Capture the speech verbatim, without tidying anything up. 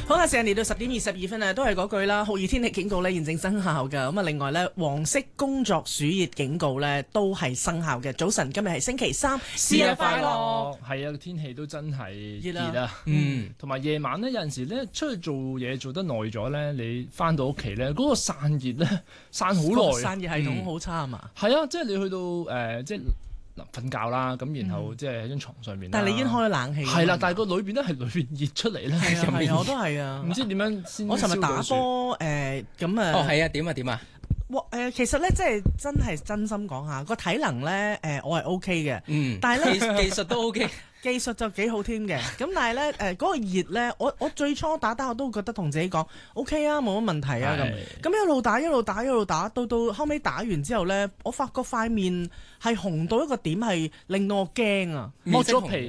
好啦，時間嚟到十點二十二分啊，都係嗰句啦，酷熱天氣警告咧現正生效㗎。咁啊，另外咧黃色工作暑熱警告咧都係生效嘅。早晨，今日係星期三， 節日快樂！係啊，天氣都真係熱啊，嗯，同埋夜晚咧有陣時咧出去做嘢做得耐咗咧，你翻到屋企咧嗰個散熱咧散好耐， 散熱系統好差啊嘛。 係啊，即係你去到誒即係。嗱，瞓覺啦，咁然後即係喺張床上面。 但係你已經開咗冷氣。係啦，但係個裏邊咧係裏邊熱出嚟咧。 係啊，係啊，我都係啊。 唔知點樣先。 我尋日打波誒咁啊。 哦，係啊，點啊點啊？ 哇誒，其實咧即係真係真心講下個體能咧誒，我係 O K 嘅。 嗯。 但係咧技術都 O K。 技術就幾好添嘅，咁但係咧誒嗰個熱咧，我我最初打打我都會覺得同自己講 O K 啊，冇乜問題啊咁，咁一路打一路打一路打，到到後尾打完之後咧，我發覺塊面係紅到一個點，係令到我驚啊， 剝咗皮。